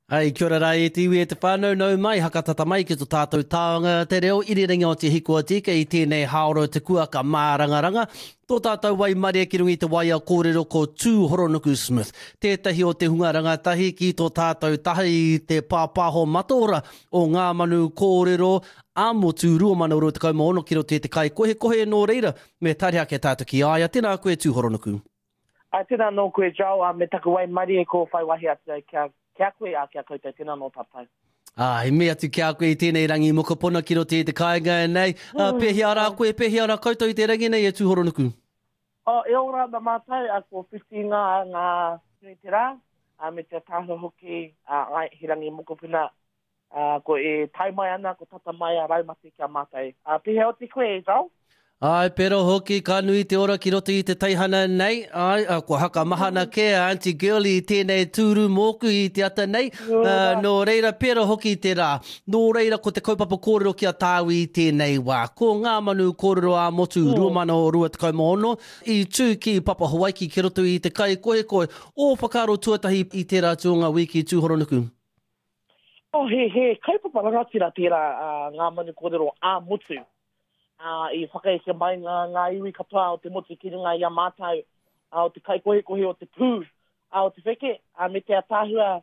Ai, kia ora rai e tiwi e te whānau nau mai, hakatata mai ki tō tātou tāonga te reo, iriringa o te hikua tika i tēnei haoro te kuaka mārangaranga. Tō tātou wai maria ki rungi te waia kōrero ko Tūhoronuku Smith. Tētahi o te hunga rangatahi ki tō tātou tahi i te pāpāho matora o ngā manu kōrero āmotu rua mana uro te kaumaono ki roto te kai kohe nō reira me tariha ke tātou ki aia. Tēnā koe Tūhoronuku. Tēnā nō koe jau, me taku wai maria ko whai wahi atu kia koe a kia koutou, tēnā nō tātou. He mea atu kia koe i tēnei rangi mokopona ki roto te kāinga nei. Pehia rā koe, pehia rā koutou i te rangi nei e Tūhoronuku. E ora na mātai, ko whiti ngā tui te rā, me te tāho hoki, he rangi mokopuna, ko e tai mai ana, ko tata mai a raumati kia mātai. Pehia o te koe e jau? Ai, pero hoki ka nui te ora ki roto i te taihana nei. Ai, ko haka mahana ke Auntie Girlie i tēnei tūru mōku i te ata nei. Nō reira, pero hoki te rā. Nō reira, ko te kaupapa kōrero kia tāwi i tēnei wā. Ko ngā manu kōrero a motu ruamana o rua te kaumaono. I tū ki Papa Hawaii ki roto i te kai koe. O whakaro tuatahi i tērā tūnga wiki Tūhoronuku. He kaupapa rangatira tērā ngā manu kōrero a motu. I whakaeke mai ngā iwi katoa o te motu ki runga i a mātau, o te kai kohe o te pū, o te wheke, me te atāhua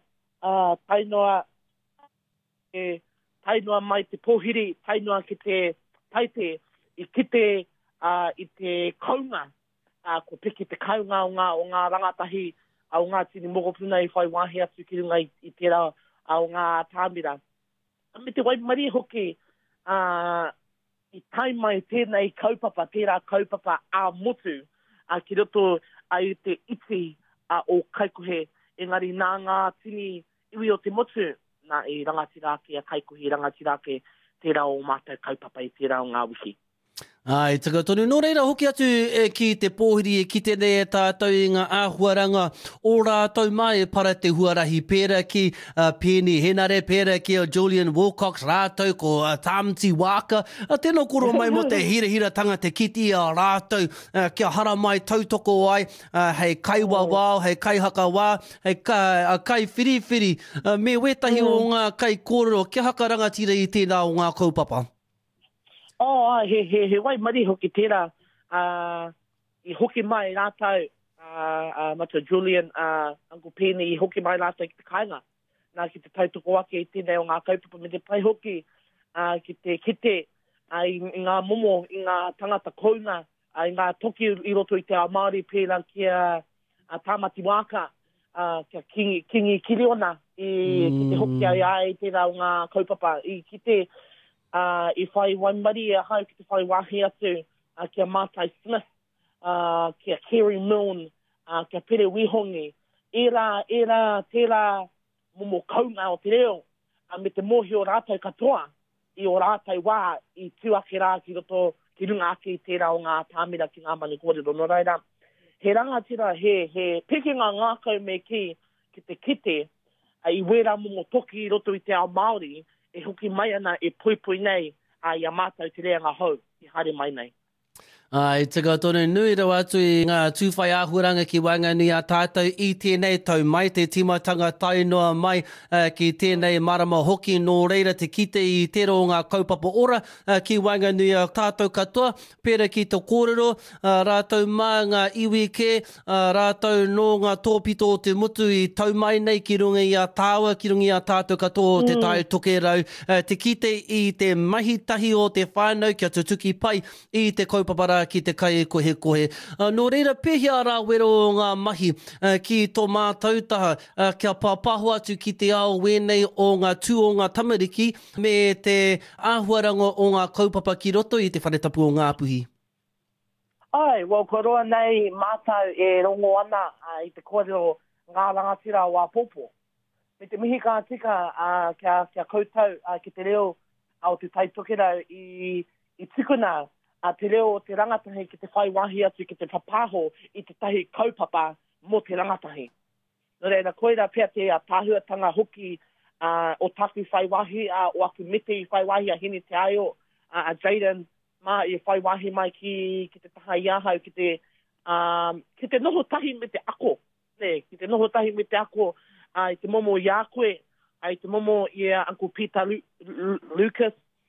tainoa mai te pōhiri, tainoa ki te taite, i kite i te kaunga, ko piki te kaunga o ngā rangatahi, o ngā tini mokopuna i whai wāhi atu ki runga i tērā o ngā tāmira. Me te waimari hoki, i tai mai tēnei kaupapa, tērā kaupapa a motu, ki roto ai te iti o kaikohe, engari nā ngā tini iwi o te motu, nā i rangatirake a kaikohe, rangatirake tērā o mātou kaupapa i tērā o ngā wiki. Ai, taka tonu. Nō reira, hoki atu ki te pōhiri e ki tēnei e tātou i ngā āhuaranga o rātou mai e para te huarahi pēra ki Penny Henare, pēra ki Julian Wilcox, rātou ko Tamati Waka. Tēnā koro mai mo te hira-tanga te kiti a rātou kia hara mai tautoko ai, hei kai wawao, hei kai haka wā, hei kai whiri-whiri. Me wetahi o ngā kai kōrero, kia haka rangatira i tēnā o ngā kaupapa? He wai mari hoki tērā, i hoki mai rātau, mata Julian, Uncle Penny, i hoki mai rātau ki te kāinga. Nā ki te tautoko ake i tēnei o ngā kaupapa, me te pai hoki, ki te kite, i ngā momo, i ngā tangata kounga, i ngā toki i roto i te ao Māori pēra kia Tamati Waka, kia Kingi Kiriona, ki te hoki ai tērā o ngā kaupapa, i ki te i whai waimari e hau ki te whai wahi atu, kia Mātai Smith, kia Kerry Milne, kia Pere Wihongi, tērā momo kaunga o te reo, me te mohi o rātou katoa, i o rātou wā, i tuake rā ki roto, ki runga ake i tērā o ngā tāmira ki ngā mani kōrero. No reira, he rangatira, he pekinga ngākau me ki te kite, i wera momo toki i roto i te ao Māori, e hoki mai ana e pui nei i a mātou te rea ngā hau, i hare mai nei. Ai, taka tonu nui rau atu i ngā tūwhai āhuaranga ki Wainganui a tātou i tēnei tau mai, te timatanga tainoa mai ki tēnei marama hoki nō reira te kite i tero o ngā kaupapa ora ki Wainganui a tātou katoa, pēra ki te kōrero, rātou mā ngā iwi ke, rātou no ngā tōpito o te mutu i tau mai nei ki runga i a tāua, ki runga i a tātou katoa o te tai toke rau, te kite i te mahitahi o te whānau kia tutuki pai i te kaupapa ki te kai kohe. Nō reira, pehia rā wero o ngā mahi ki tō mātou taha, kia pāpaho atu ki te ao wenei o ngā tū o ngā tamariki me te āhuaranga o ngā kaupapa ki roto i te whanetapu o ngā puhi. Ai, ko roa nei mātou e rongo ana i te kōrero ngā rangatira o Apopo. Me te mihi ka tika kia koutou ki te reo au te taitokera i tikuna, te reo te rangatahi ki te whai wahi atu ki te papaho i te tahi kaupapa mo te rangatahi. Nō reira, koera pia te tāhuatanga hoki o taku whai wahi, o aku mete i whai wahi a hini te aio, a Jaden, i whai wahi mai ki te taha iahau, ki te noho tahi me te ako. Ki te noho tahi me te ako, i te momo i a koe, ai te momo i Uncle Peter Lucas,